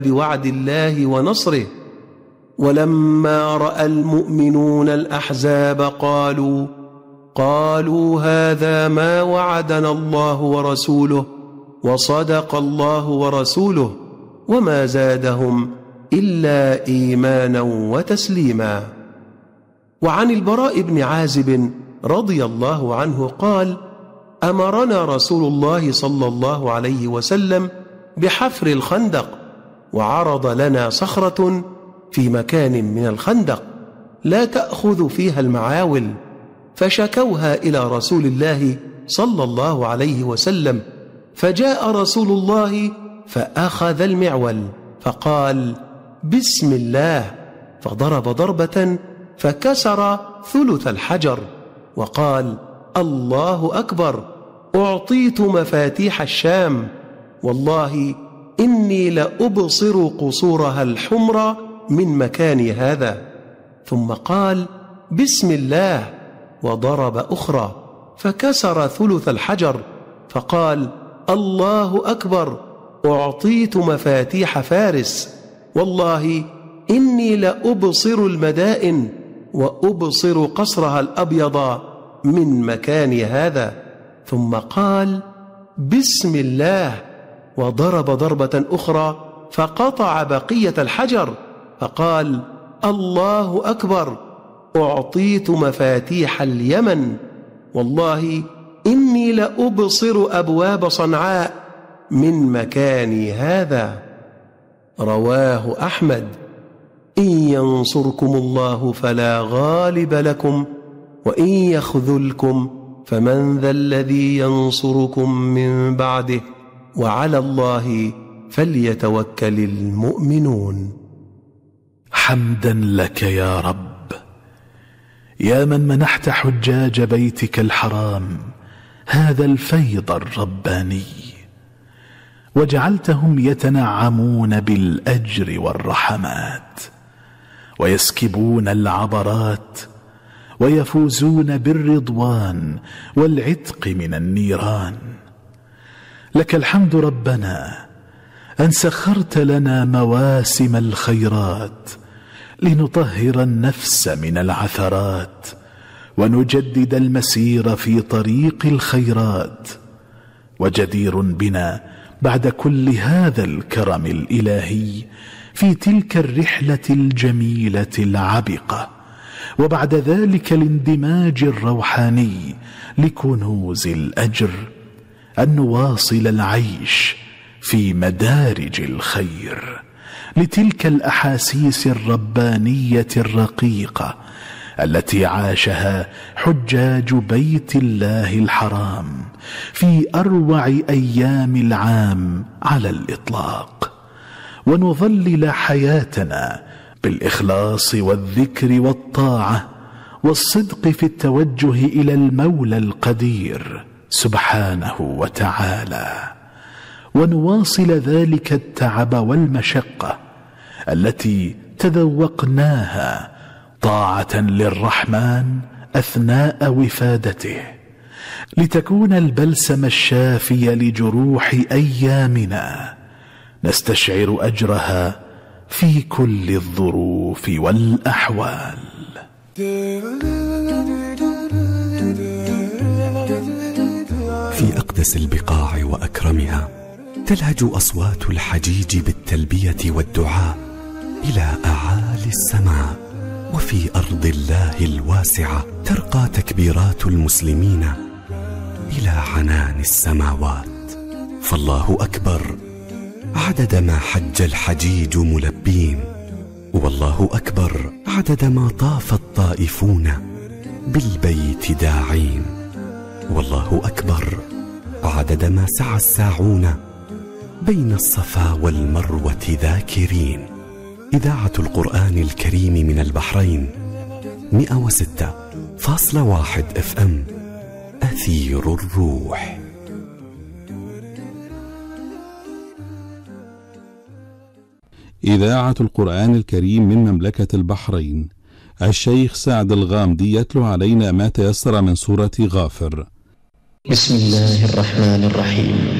بوعد الله ونصره. ولما رأى المؤمنون الأحزاب قالوا هذا ما وعدنا الله ورسوله وصدق الله ورسوله، وما زادهم إلا إيمانا وتسليما. وعن البراء بن عازب رضي الله عنه قال: أمرنا رسول الله صلى الله عليه وسلم بحفر الخندق، وعرض لنا صخرة في مكان من الخندق لا تأخذ فيها المعاول، فشكوها إلى رسول الله صلى الله عليه وسلم، فجاء رسول الله فأخذ المعول فقال: بسم الله، فضرب ضربة فكسر ثلث الحجر، وقال: الله أكبر، أعطيت مفاتيح الشام، والله إني لأبصر قصورها الحمر من مكان هذا. ثم قال: بسم الله، وضرب أخرى فكسر ثلث الحجر، فقال: الله أكبر، أعطيت مفاتيح فارس، والله إني لأبصر المدائن وأبصر قصرها الأبيض من مكان هذا. ثم قال: بسم الله، وضرب ضربة أخرى فقطع بقية الحجر، فقال: الله أكبر، أعطيت مفاتيح اليمن، والله إني لأبصر أبواب صنعاء من مكان هذا. رواه أحمد. إن ينصركم الله فلا غالب لكم، وإن يخذلكم فمن ذا الذي ينصركم من بعده، وعلى الله فليتوكل المؤمنون. حمدا لك يا رب، يا من منحت حجاج بيتك الحرام هذا الفيض الرباني، وجعلتهم يتنعمون بالأجر والرحمات، ويسكبون العبرات، ويفوزون بالرضوان والعتق من النيران. لك الحمد ربنا أن سخرت لنا مواسم الخيرات لنطهر النفس من العثرات، ونجدد المسير في طريق الخيرات. وجدير بنا بعد كل هذا الكرم الإلهي في تلك الرحلة الجميلة العبقة، وبعد ذلك الاندماج الروحاني لكنوز الأجر، أن نواصل العيش في مدارج الخير لتلك الأحاسيس الربانية الرقيقة التي عاشها حجاج بيت الله الحرام في أروع أيام العام على الإطلاق، ونظلل حياتنا بالإخلاص والذكر والطاعة والصدق في التوجه إلى المولى القدير سبحانه وتعالى، ونواصل ذلك التعب والمشقة التي تذوقناها طاعة للرحمن أثناء وفادته، لتكون البلسم الشافي لجروح أيامنا نستشعر أجرها في كل الظروف والأحوال. في أقدس البقاع وأكرمها تلهج أصوات الحجيج بالتلبية والدعاء إلى أعالي السماء، وفي أرض الله الواسعة ترقى تكبيرات المسلمين إلى عنان السماوات. فالله أكبر عدد ما حج الحجيج ملبين، والله أكبر عدد ما طاف الطائفون بالبيت داعين، والله أكبر عدد ما سعى الساعون بين الصفا والمروة ذاكرين. إذاعة القرآن الكريم من البحرين 106.1 FM، أثير الروح. إذاعة القرآن الكريم من مملكة البحرين. الشيخ سعد الغامدي يتلو علينا ما تيسر من سورة غافر. بسم الله الرحمن الرحيم.